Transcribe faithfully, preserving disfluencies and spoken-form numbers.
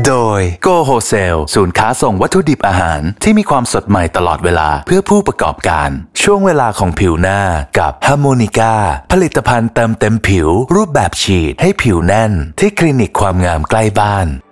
โดย Go Wholesale ศูนย์ค้าส่งวัตถุดิบอาหารที่มีความสดใหม่ตลอดเวลาเพื่อผู้ประกอบการช่วงเวลาของผิวหน้ากับ Harmonica ผลิตภัณฑ์เติมเต็มผิวรูปแบบฉีดให้ผิวแน่นที่คลินิกความงามใกล้บ้าน